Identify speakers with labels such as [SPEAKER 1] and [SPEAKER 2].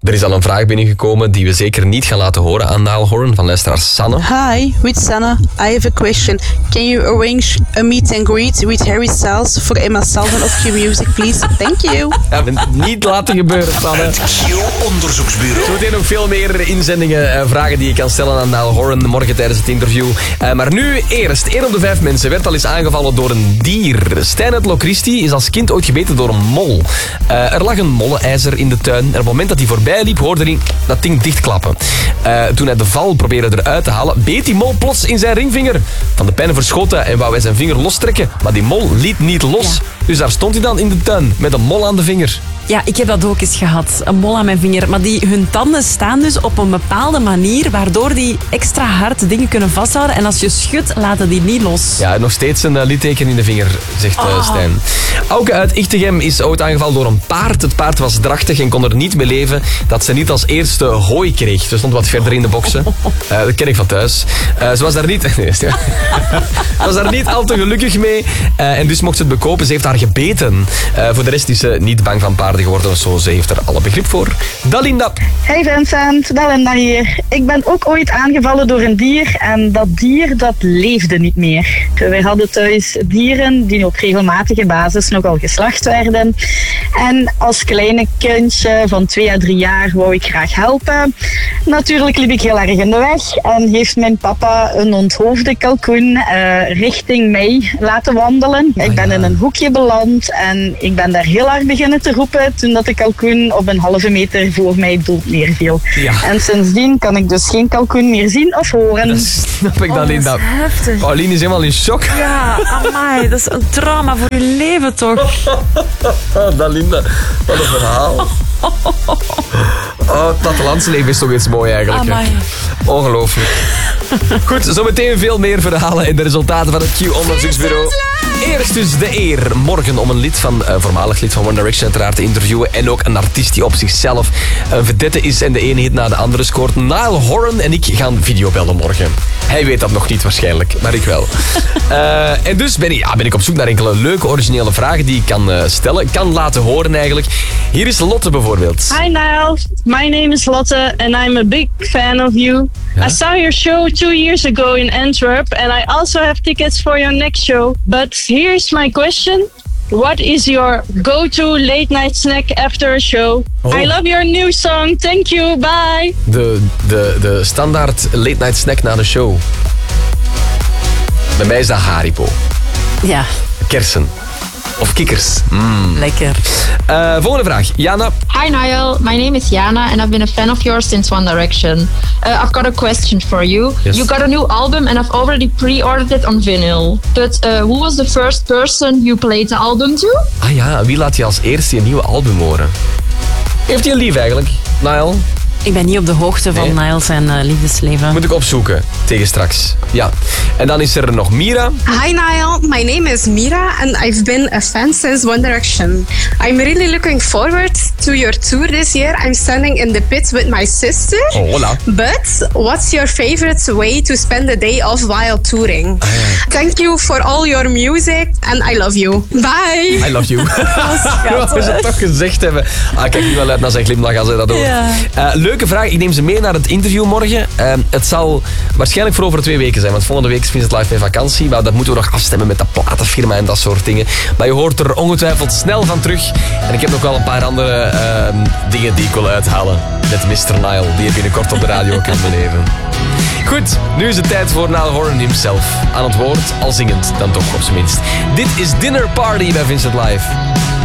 [SPEAKER 1] Er is al een vraag binnengekomen die we zeker niet gaan laten horen aan Niall Horan van luisteraar Sanne.
[SPEAKER 2] Hi, with Sanne. I have a question. Can you arrange a meet and greet with Harry Styles for Emma Salvan of Q-Music, please? Thank you.
[SPEAKER 1] Ja, niet laten gebeuren, Sanne.
[SPEAKER 3] Het Q-onderzoeksbureau.
[SPEAKER 1] Zometeen nog veel meer inzendingen, vragen die je kan stellen aan Niall Horan morgen tijdens het interview. Maar nu eerst. 1 op de 5 mensen werd al eens aangevallen door een dier. Stijn uit Locristi is als kind ooit gebeten door een mol. Er lag een mollenijzer in de tuin. En op het moment dat hij voorbij liep, hoorde hij dat ding dichtklappen. Toen hij de val probeerde eruit te halen, beet die mol plots in zijn ringvinger. Van de pijn verschoot hij en wou hij zijn vinger lostrekken. Maar die mol liet niet los. Ja. Dus daar stond hij dan in de tuin met een mol aan de vinger.
[SPEAKER 4] Ja, ik heb dat ook eens gehad. Een mol aan mijn vinger. Maar hun tanden staan dus op een bepaalde manier waardoor die extra hard dingen kunnen vasthouden. En als je schudt, laten die niet los.
[SPEAKER 1] Ja, nog steeds een litteken in de vinger, zegt Stijn. Auke uit Ichtegem is ooit aangevallen door een paard. Het paard was drachtig en kon er niet mee leven dat ze niet als eerste hooi kreeg. Ze stond wat verder in de boksen. Dat ken ik van thuis. Ze was daar niet... Nee, ze was daar niet al te gelukkig mee. En dus mocht ze het bekopen. Ze heeft haar gebeten. Voor de rest is ze niet bang van paarden geworden. Zo, ze heeft er alle begrip voor. Dalinda.
[SPEAKER 5] Hey Vincent, Dalinda hier. Ik ben ook ooit aangevallen door een dier en dat dier dat leefde niet meer. Wij hadden thuis dieren die op regelmatige basis nogal geslacht werden. En als kleine kindje van 2 à 3 jaar wou ik graag helpen. Natuurlijk liep ik heel erg in de weg en heeft mijn papa een onthoofde kalkoen richting mij laten wandelen. Ik ben in een hoekje beland en ik ben daar heel hard beginnen te roepen toen dat de kalkoen op een halve meter voor mij dood neerviel. Ja. En sindsdien kan ik dus geen kalkoen meer zien of horen.
[SPEAKER 1] Dat snap ik dan niet. Pauline is helemaal in shock.
[SPEAKER 4] Ja, amai, dat is een trauma voor je leven toch?
[SPEAKER 1] Dalinda, wat een verhaal. Het plattelandsleven is toch iets mooi eigenlijk. Ongelooflijk. Goed, zometeen veel meer verhalen en de resultaten van het Q-onderzoeksbureau. Eerst dus de eer morgen om een voormalig lid van One Direction uiteraard te interviewen. En ook een artiest die op zichzelf een vedette is en de ene hit na de andere scoort. Niall Horan en ik gaan videobellen morgen. Hij weet dat nog niet waarschijnlijk, maar ik wel. En dus ben ik op zoek naar enkele leuke originele vragen die ik kan stellen. Kan laten horen eigenlijk. Hier is Lotte bijvoorbeeld.
[SPEAKER 5] Hi Niall, my name is Lotte and I'm a big fan of you. I saw your show 2 years ago in Antwerp and I also have tickets for your next show. But here's my question. What is your go-to late night snack after a show? I love your new song. Thank you. Bye.
[SPEAKER 1] De standaard late night snack na de show. Bij mij is dat Haribo.
[SPEAKER 4] Ja.
[SPEAKER 1] Kersen. Of kikkers.
[SPEAKER 4] Lekker.
[SPEAKER 1] Volgende vraag. Jana.
[SPEAKER 6] Hi Niall, my name is Jana and I've been a fan of yours since One Direction. I've got a question for you.
[SPEAKER 1] Yes.
[SPEAKER 6] You got a new album and I've already pre-ordered it on vinyl. But who was the first person you played the album to?
[SPEAKER 1] Ah ja, wie laat je als eerste je nieuwe album horen? Heeft hij een lief eigenlijk, Niall?
[SPEAKER 4] Ik ben niet op de hoogte van Niall zijn liefdesleven.
[SPEAKER 1] Moet ik opzoeken, tegen straks. Ja. En dan is er nog Mira.
[SPEAKER 7] Hi Niall, my name is Mira and I've been a fan since One Direction. I'm really looking forward to your tour this year. I'm standing in the pit with my sister.
[SPEAKER 1] Oh, hola.
[SPEAKER 7] But what's your favorite way to spend the day off while touring? Thank you for all your music and I love you. Bye.
[SPEAKER 1] I love you. Wat we ze toch gezegd hebben. Kijk nu wel uit naar zijn glimlach als hij dat hoort. Ja. Leuke vraag. Ik neem ze mee naar het interview morgen. Het zal waarschijnlijk voor over 2 weken zijn, want volgende week vindt het live met vakantie. Maar dat moeten we nog afstemmen met de platenfirma en dat soort dingen. Maar je hoort er ongetwijfeld snel van terug. En ik heb nog wel een paar andere dingen die ik wil uithalen. Met Mr. Niall, die je binnenkort op de radio kunt beleven. Goed, nu is het tijd voor Niall Horan himself. Aan het woord, al zingend dan toch op zijn minst. Dit is Dinner Party bij Vincent Live.